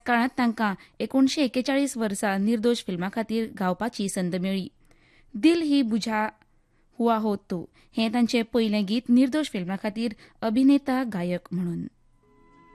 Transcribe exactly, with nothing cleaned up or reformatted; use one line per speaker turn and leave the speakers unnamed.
काळात तांकां एकोणशे एक्केचाळीस वर्सा निर्दोष फिल्मा खातीर गावपाची संद मेळ्ळी. दिल ही बुझा हुआ हो तो हें तांचें पयलें गीत निर्दोष फिल्मा खातीर अभिनेता गायक म्हणून.